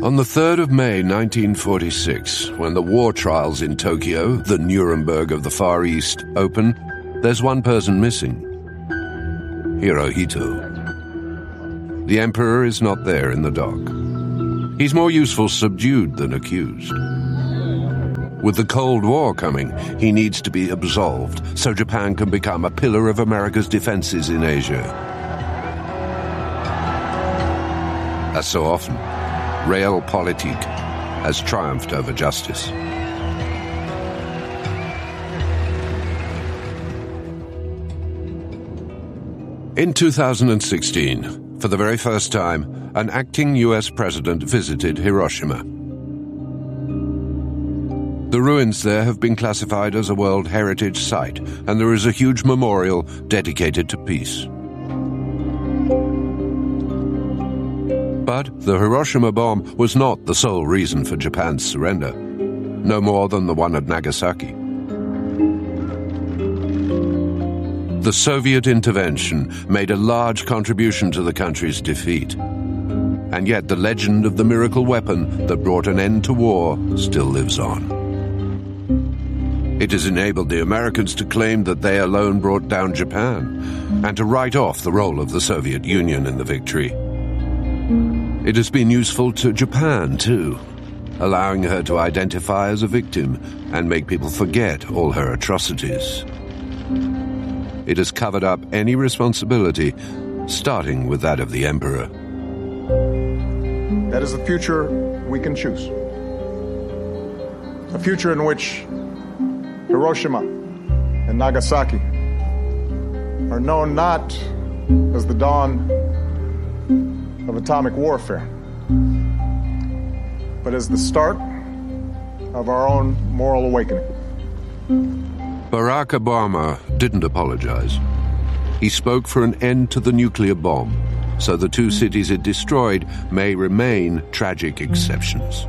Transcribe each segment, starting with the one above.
On the 3rd of May 1946, when the war trials in Tokyo, the Nuremberg of the Far East, open, there's one person missing. Hirohito. The Emperor is not there in the dock. He's more useful subdued than accused. With the Cold War coming, he needs to be absolved so Japan can become a pillar of America's defenses in Asia. As so often, realpolitik has triumphed over justice. In 2016, for the very first time, an acting US president visited Hiroshima. The ruins there have been classified as a World Heritage Site, and there is a huge memorial dedicated to peace. But the Hiroshima bomb was not the sole reason for Japan's surrender, no more than the one at Nagasaki. The Soviet intervention made a large contribution to the country's defeat. And yet the legend of the miracle weapon that brought an end to war still lives on. It has enabled the Americans to claim that they alone brought down Japan, and to write off the role of the Soviet Union in the victory. It has been useful to Japan, too, allowing her to identify as a victim and make people forget all her atrocities. It has covered up any responsibility, starting with that of the Emperor. That is the future we can choose. A future in which Hiroshima and Nagasaki are known not as the dawn of atomic warfare, but as the start of our own moral awakening. Barack Obama didn't apologize. He spoke for an end to the nuclear bomb, so the two cities it destroyed may remain tragic exceptions.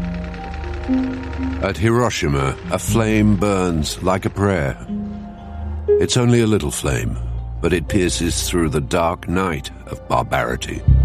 At Hiroshima, a flame burns like a prayer. It's only a little flame, but it pierces through the dark night of barbarity.